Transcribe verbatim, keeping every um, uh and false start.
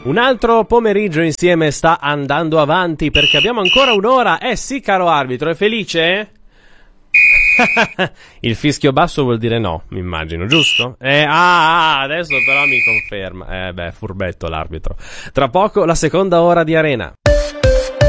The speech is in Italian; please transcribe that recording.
Un altro pomeriggio insieme sta andando avanti perché abbiamo ancora un'ora. Eh sì, caro arbitro, è felice? Il fischio basso vuol dire no, mi immagino, giusto? Eh, ah, ah, adesso però mi conferma. Eh beh, furbetto l'arbitro. Tra poco la seconda ora di Arena.